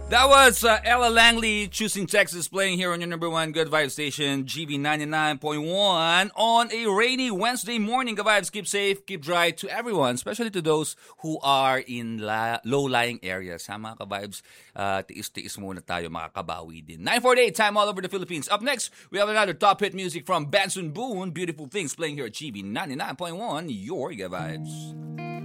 That was Ella Langley, Choosing Texas, playing here on your number one good vibe station, GB 99.1, on a rainy Wednesday morning. Good vibes, keep safe, keep dry to everyone, especially to those who are in low-lying areas. Ha, mga ka-vibes, tiis-tiis muna tayo, makakabawi din. 9:48, time all over the Philippines. Up next, we have another top hit music from Benson Boone, Beautiful Things, playing here at GB 99.1, your good vibes.